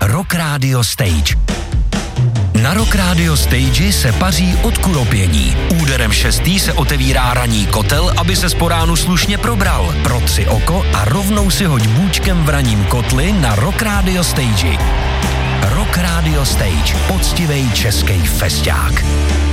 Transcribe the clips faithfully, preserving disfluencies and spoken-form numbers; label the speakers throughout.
Speaker 1: Rock Radio Stage. Na Rock Radio Stage se paří od kuropění. Úderem šestý se otevírá ranní kotel, aby se po ránu slušně probral. Protři oko a rovnou si hoď bůčkem v ranním kotli na Rock Radio Stage. Rock Radio Stage. Poctivej český festák.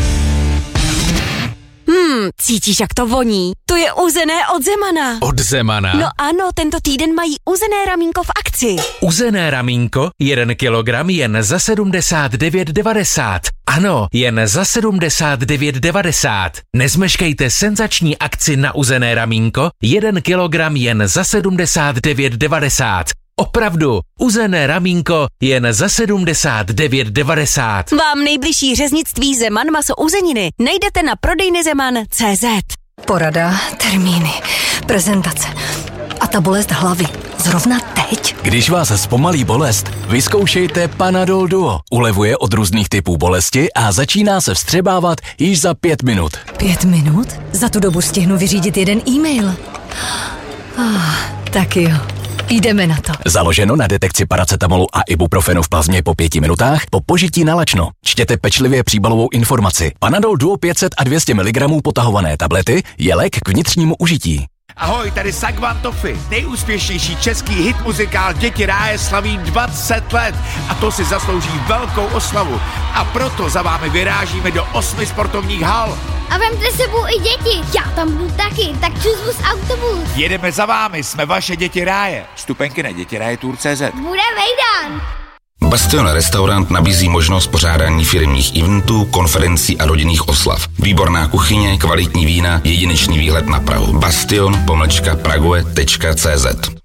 Speaker 2: Hmm, cítíš, jak to voní? To je uzené od Zemana.
Speaker 3: Od Zemana?
Speaker 2: No ano, tento týden mají uzené ramínko v akci.
Speaker 3: Uzené ramínko, jeden kilogram jen za sedmdesát devět devadesát. Ano, jen za sedmdesát devět devadesát. Nezmeškejte senzační akci na uzené ramínko, jeden kilogram jen za sedmdesát devět devadesát. Opravdu, uzené ramínko jen za sedmdesát devět devadesát.
Speaker 2: Vám nejbližší řeznictví Zeman maso uzeniny najdete na prodejny zeman tečka cé zet.
Speaker 4: Porada, termíny, prezentace a ta bolest hlavy. Zrovna teď?
Speaker 5: Když vás zpomalí bolest, vyzkoušejte Panadol Duo. Ulevuje od různých typů bolesti a začíná se vstřebávat již za pět minut.
Speaker 4: Pět minut? Za tu dobu stihnu vyřídit jeden e-mail. Ah, tak jo. Jdeme na to.
Speaker 5: Založeno na detekci paracetamolu a ibuprofenu v plazmě po pěti minutách po požití na lačno. Čtěte pečlivě příbalovou informaci. Panadol Duo pět set a dvě stě miligramů potahované tablety je lék k vnitřnímu užití.
Speaker 6: Ahoj, tady Sagvan Toffy. Nejúspěšnější český hit muzikál Děti ráje slaví dvacet let a to si zaslouží velkou oslavu. A proto za vámi vyrážíme do osmi sportovních hal.
Speaker 7: A vemte sebou i děti, já tam budu taky, tak čus bus autobus.
Speaker 6: Jedeme za vámi, jsme vaše Děti ráje. Vstupenky na děti ráje tour tečka cé zet.
Speaker 7: Bude vejdan.
Speaker 8: Bastion Restaurant nabízí možnost pořádání firemních eventů, konferencí a rodinných oslav. Výborná kuchyně, kvalitní vína, jedinečný výhled na Prahu. Bastion pomlčka prague tečka cé zet.